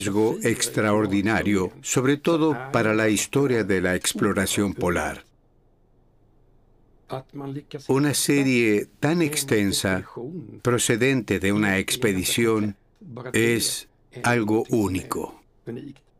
riesgo extraordinario, sobre todo para la historia de la exploración polar. Una serie tan extensa, procedente de una expedición, es algo único.